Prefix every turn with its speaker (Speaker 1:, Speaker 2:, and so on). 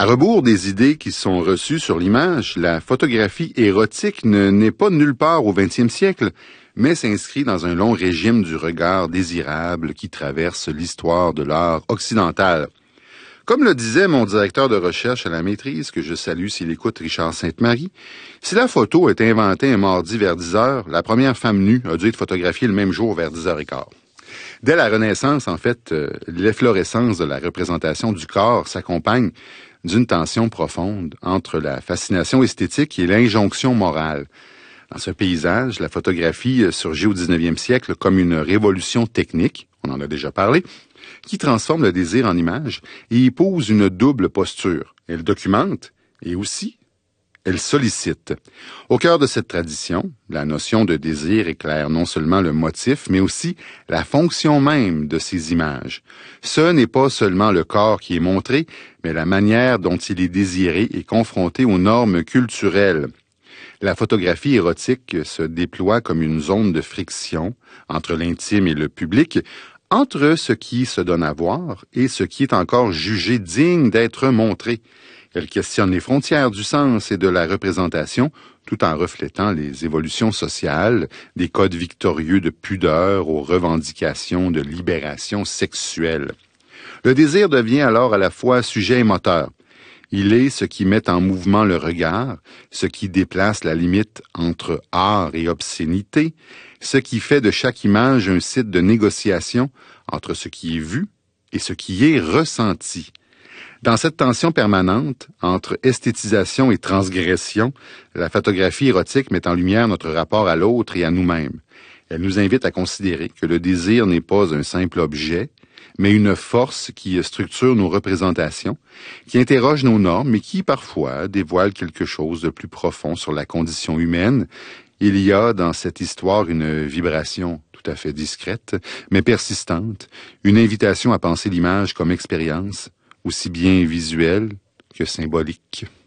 Speaker 1: À rebours des idées qui sont reçues sur l'image, la photographie érotique n'est pas nulle part au 20e siècle, mais s'inscrit dans un long régime du regard désirable qui traverse l'histoire de l'art occidental. Comme le disait mon directeur de recherche à la maîtrise, que je salue s'il écoute, Richard Sainte-Marie, si la photo est inventée un mardi vers 10 heures, la première femme nue a dû être photographiée le même jour vers 10h15. Dès la Renaissance, en fait, l'efflorescence de la représentation du corps s'accompagne d'une tension profonde entre la fascination esthétique et l'injonction morale. Dans ce paysage, la photographie surgit au 19e siècle comme une révolution technique, on en a déjà parlé, qui transforme le désir en image et y pose une double posture. Elle documente et aussi elle sollicite. Au cœur de cette tradition, la notion de désir éclaire non seulement le motif, mais aussi la fonction même de ces images. Ce n'est pas seulement le corps qui est montré, mais la manière dont il est désiré est confronté aux normes culturelles. La photographie érotique se déploie comme une zone de friction entre l'intime et le public, entre ce qui se donne à voir et ce qui est encore jugé digne d'être montré. Elle questionne les frontières du sens et de la représentation, tout en reflétant les évolutions sociales, des codes victorieux de pudeur aux revendications de libération sexuelle. Le désir devient alors à la fois sujet et moteur. Il est ce qui met en mouvement le regard, ce qui déplace la limite entre art et obscénité, ce qui fait de chaque image un site de négociation entre ce qui est vu et ce qui est ressenti. Dans cette tension permanente entre esthétisation et transgression, la photographie érotique met en lumière notre rapport à l'autre et à nous-mêmes. Elle nous invite à considérer que le désir n'est pas un simple objet, mais une force qui structure nos représentations, qui interroge nos normes et qui, parfois, dévoile quelque chose de plus profond sur la condition humaine. Il y a dans cette histoire une vibration tout à fait discrète, mais persistante, une invitation à penser l'image comme expérience, aussi bien visuelle que symbolique.